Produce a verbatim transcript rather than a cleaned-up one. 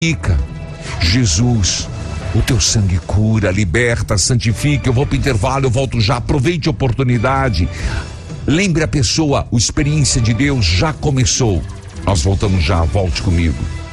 Jesus, o teu sangue cura, liberta, santifica. Eu vou para o intervalo, eu volto já. Aproveite a oportunidade. Lembre a pessoa, a experiência de Deus já começou. Nós voltamos já, volte comigo.